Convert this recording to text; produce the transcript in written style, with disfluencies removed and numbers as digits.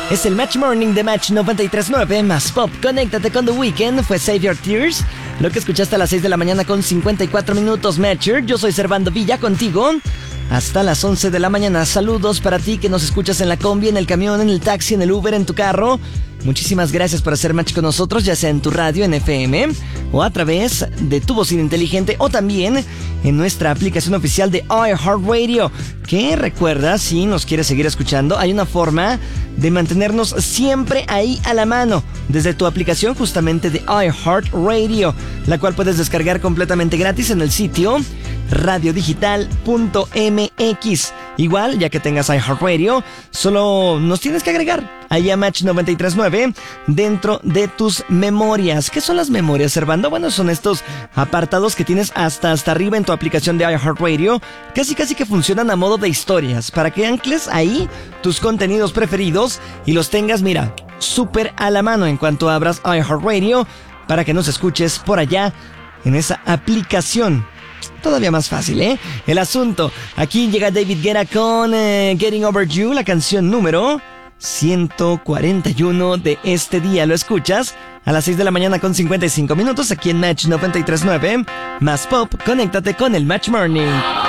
Es el Match Morning de Match 93.9 más Pop. Conéctate con The Weeknd. Fue Save Your Tears. Lo que escuchaste a las 6 de la mañana con 54 minutos, Matcher. Yo soy Servando Villa contigo hasta las 11 de la mañana. Saludos para ti que nos escuchas en la combi, en el camión, en el taxi, en el Uber, en tu carro. Muchísimas gracias por hacer match con nosotros, ya sea en tu radio, en FM, o a través de tu bocina inteligente, o también en nuestra aplicación oficial de iHeartRadio. Que recuerda, si nos quieres seguir escuchando, hay una forma de mantenernos siempre ahí a la mano, desde tu aplicación justamente de iHeartRadio, la cual puedes descargar completamente gratis en el sitio radiodigital.mx. Igual, ya que tengas iHeartRadio, solo nos tienes que agregar ahí a Match 93.9 dentro de tus memorias. ¿Qué son las memorias, Servando? Bueno, son estos apartados que tienes hasta arriba en tu aplicación de iHeartRadio, casi que funcionan a modo de historias, para que ancles ahí tus contenidos preferidos y los tengas, mira, súper a la mano en cuanto abras iHeartRadio, para que nos escuches por allá en esa aplicación. Todavía más fácil, ¿eh? El asunto. Aquí llega David Guetta con Getting Over You, la canción número 141 de este día. Lo escuchas a las 6 de la mañana con 55 minutos aquí en Match 93.9 más Pop. Conéctate con el Match Morning.